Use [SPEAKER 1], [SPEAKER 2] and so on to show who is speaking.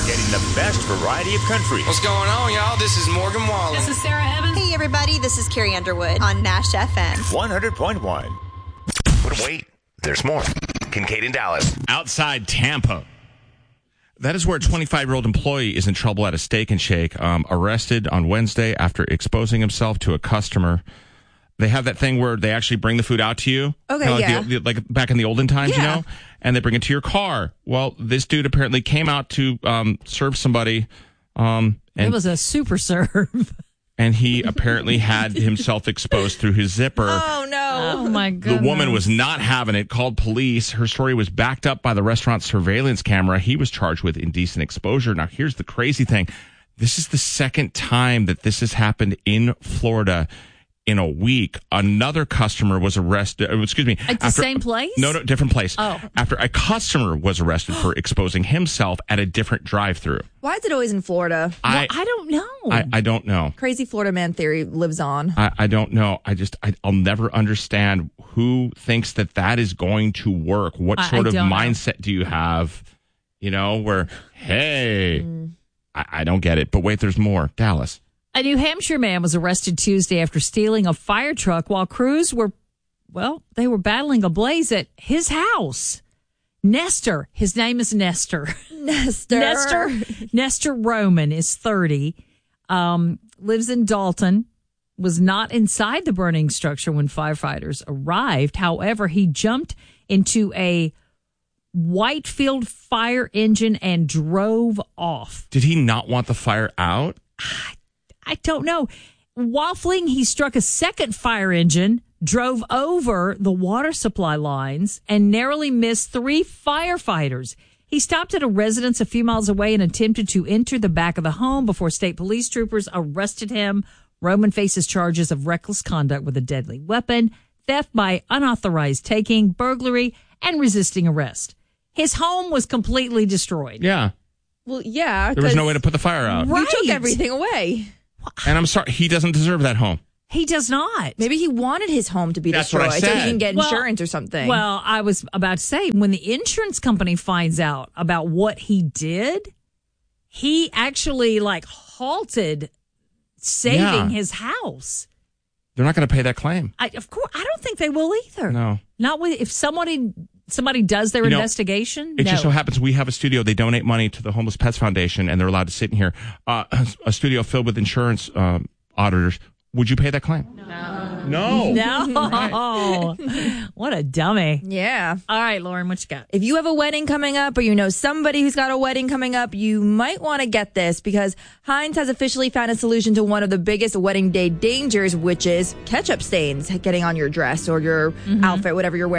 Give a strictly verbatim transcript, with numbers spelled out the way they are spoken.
[SPEAKER 1] We're getting the best variety of country.
[SPEAKER 2] What's going on, y'all? This is Morgan Wallen.
[SPEAKER 3] This is Sarah Evans.
[SPEAKER 4] Hey, everybody. This is Carrie Underwood on Nash F M.
[SPEAKER 1] one hundred point one.
[SPEAKER 5] But wait, there's more. Kincaid and Dallas.
[SPEAKER 6] Outside Tampa. That is where a twenty-five-year-old employee is in trouble at a Steak and Shake, um, arrested on Wednesday after exposing himself to a customer. They have that thing where they actually bring the food out to you.
[SPEAKER 7] Okay,
[SPEAKER 6] you know, like
[SPEAKER 7] yeah.
[SPEAKER 6] The, like back in the olden times,
[SPEAKER 7] Yeah.
[SPEAKER 6] you know? And they bring it to your car. Well, this dude apparently came out to um, serve somebody. Um, and,
[SPEAKER 3] It was a super serve.
[SPEAKER 6] and he apparently had himself exposed through his zipper.
[SPEAKER 7] Oh, no.
[SPEAKER 3] Oh, my
[SPEAKER 6] The
[SPEAKER 3] goodness.
[SPEAKER 6] woman was not having it, called police. Her story was backed up by the restaurant surveillance camera. He was charged with indecent exposure. Now, here's the crazy thing. This is the second time that this has happened in Florida in a week. Another customer was arrested. uh, Excuse me.
[SPEAKER 3] At the same place?
[SPEAKER 6] No, no, different place.
[SPEAKER 3] Oh.
[SPEAKER 6] After a customer was arrested for exposing himself at a different drive-through.
[SPEAKER 7] Why is it always in Florida?
[SPEAKER 6] I,
[SPEAKER 3] I don't know.
[SPEAKER 6] I, I don't know.
[SPEAKER 7] Crazy Florida man theory lives on.
[SPEAKER 6] I, I don't know. I just, I, I'll never understand who thinks that that is going to work. What
[SPEAKER 3] I-
[SPEAKER 6] sort
[SPEAKER 3] I
[SPEAKER 6] of
[SPEAKER 3] don't know.
[SPEAKER 6] mindset do you have? You know, where, hey,
[SPEAKER 3] Mm.
[SPEAKER 6] I, I don't get it. But wait, there's more. Dallas.
[SPEAKER 3] A New Hampshire man was arrested Tuesday after stealing a fire truck while crews were, well, they were battling a blaze at his house. Nestor, his name is Nestor.
[SPEAKER 7] Nestor.
[SPEAKER 3] Nestor, Nestor Roman is thirty, um, lives in Dalton, was not inside the burning structure when firefighters arrived. However, he jumped into a Whitefield fire engine and drove off.
[SPEAKER 6] Did he not want the fire out?
[SPEAKER 3] I don't know. While fleeing, he struck a second fire engine, drove over the water supply lines, and narrowly missed three firefighters. He stopped at a residence a few miles away and attempted to enter the back of the home before state police troopers arrested him. Roman faces charges of reckless conduct with a deadly weapon, theft by unauthorized taking, burglary, and resisting arrest. His home was completely destroyed.
[SPEAKER 6] Yeah.
[SPEAKER 7] Well, yeah.
[SPEAKER 6] There was
[SPEAKER 7] 'cause
[SPEAKER 6] no way to put the fire out.
[SPEAKER 7] You took
[SPEAKER 3] Right.
[SPEAKER 7] everything away.
[SPEAKER 6] And I'm sorry, he doesn't deserve that home.
[SPEAKER 3] He does not.
[SPEAKER 7] Maybe he wanted his home to be
[SPEAKER 6] That's what I
[SPEAKER 7] destroyed so he
[SPEAKER 6] said.
[SPEAKER 7] can get
[SPEAKER 3] Well-
[SPEAKER 7] insurance or something.
[SPEAKER 3] Well, I was about to say, when the insurance company finds out about what he did, he actually like halted saving
[SPEAKER 6] Yeah.
[SPEAKER 3] his house.
[SPEAKER 6] They're not going to pay that claim.
[SPEAKER 3] I, of course, I don't think they will either.
[SPEAKER 6] No.
[SPEAKER 3] Not with if somebody somebody does their
[SPEAKER 6] You know,
[SPEAKER 3] investigation.
[SPEAKER 6] It
[SPEAKER 3] no.
[SPEAKER 6] just so happens we have a studio. They donate money to the Homeless Pets Foundation, and they're allowed to sit in here. Uh, a studio filled with insurance um, auditors. Would you pay that claim? No. No.
[SPEAKER 3] No. What a dummy.
[SPEAKER 7] yeah.
[SPEAKER 3] All right, Lauren, what you got?
[SPEAKER 7] If you have a wedding coming up or you know somebody who's got a wedding coming up, you might want to get this because Heinz has officially found a solution to one of the biggest wedding day dangers, which is ketchup stains getting on your dress or your outfit, whatever you're wearing.